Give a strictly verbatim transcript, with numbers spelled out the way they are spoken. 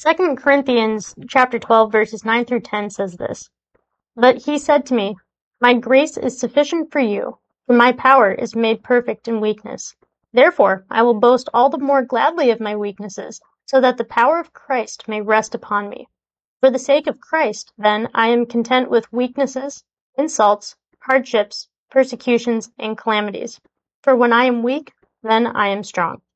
Second Corinthians chapter twelve, verses nine through ten says this. But he said to me, My grace is sufficient for you, for my power is made perfect in weakness. Therefore, I will boast all the more gladly of my weaknesses, so that the power of Christ may rest upon me. For the sake of Christ, then, I am content with weaknesses, insults, hardships, persecutions, and calamities. For when I am weak, then I am strong.